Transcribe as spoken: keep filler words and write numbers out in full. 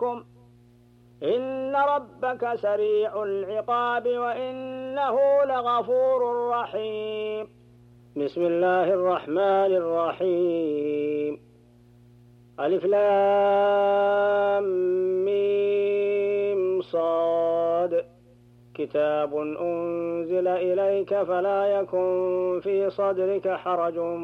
ربكم إن ربك سريع العقاب وإنه لغفور رحيم. بسم الله الرحمن الرحيم. ألف لام ميم صاد كتاب أنزل إليك فلا يكن في صدرك حرج